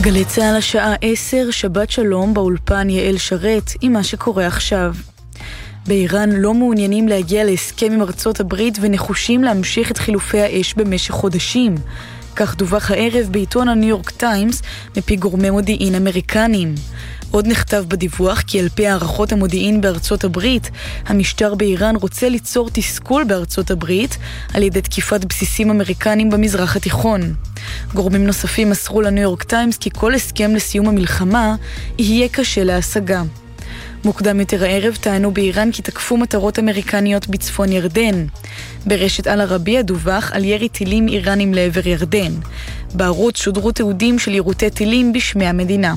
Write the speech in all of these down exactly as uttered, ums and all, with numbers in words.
גלי צהל השעה עשר, שבת שלום, באולפן יעל שרת עם מה שקורה עכשיו. באיראן לא מעוניינים להגיע להסכם עם ארצות הברית ונחושים להמשיך את חילופי האש במשך חודשים. כך דווח הערב בעיתון הניו יורק טיימס מפי גורמי מודיעין אמריקנים. עוד נכתב בדיווח כי על פי הערכות המודיעין בארצות הברית, המשטר באיראן רוצה ליצור תסכול בארצות הברית על ידי תקיפת בסיסים אמריקנים במזרח התיכון. גורמים נוספים מסרו לניו יורק טיימס כי כל הסכם לסיום המלחמה יהיה קשה להשגה. מוקדם יותר הערב טענו באיראן כי תקפו מטרות אמריקניות בצפון ירדן. ברשת אל ערבייה דווח על ירי טילים איראנים לעבר ירדן. בערוץ שודרו תיעודים של יירוטי טילים בשמי המדינה.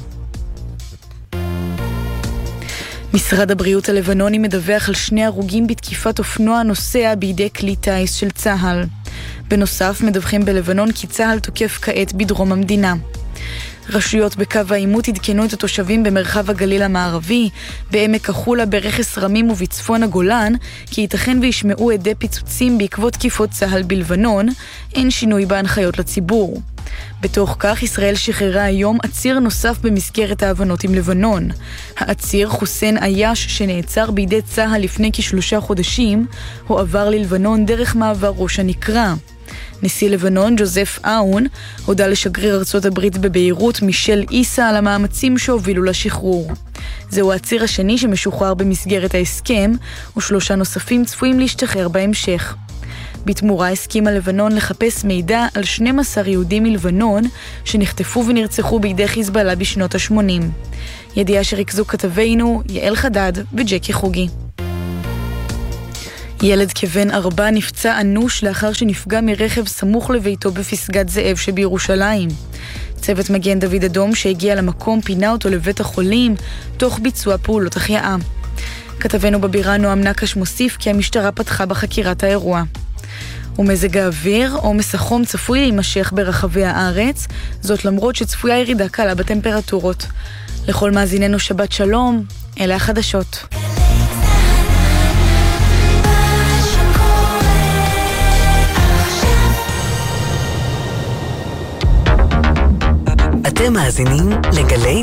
משרד הבריאות הלבנוני מדווח על שני הרוגים בתקיפת אופנוע נוסע בידי כלי טייס של צה"ל. בנוסף מדווחים בלבנון כי צה"ל תוקף כעת בדרום המדינה. רשויות בקו העימות עדכנו את התושבים במרחב הגליל המערבי, בעמק החולה, ברכס רמים ובצפון הגולן, כי ייתכן וישמעו עדי פיצוצים בעקבות תקיפות צה"ל בלבנון. אין שינוי בהנחיות לציבור. בתוך כך ישראל שחררה היום עציר נוסף במסגרת ההבנות עם לבנון. העציר חוסיין אייש, שנעצר בידי צה"ל לפני כשלושה חודשים, הועבר ללבנון דרך מעבר ראש הנקרה. נשיא לבנון ג'וזף אאון הודע לשגריר ארצות הברית בביירות מישל איסה על המאמצים שהובילו לשחרור. זהו העציר השני שמשוחרר במסגרת ההסכם, ושלושה נוספים צפויים להשתחרר בהמשך. בתמורה הסכימה לבנון לחפש מידע על שנים עשר יהודים מלבנון שנחטפו ונרצחו בידי חיזבאללה בשנות ה-שמונים. ידיעה שריכזו כתבינו יעל חדד וג'קי חוגי. ילד כבן ארבע נפצע אנוש לאחר שנפגע מרכב סמוך לביתו בפסגת זאב שבירושלים. צוות מגן דוד אדום שהגיע למקום פינה אותו לבית החולים תוך ביצוע פעולות החייאה. כתבנו בבירה נועם נקש מוסיף כי המשטרה פתחה בחקירת האירוע. ומזג האוויר, עומס החום צפוי להימשך ברחבי הארץ, זאת למרות שצפויה ירידה קלה בטמפרטורות. לכל מאזיננו שבת שלום, אלה החדשות. אתם מאזינים לגלי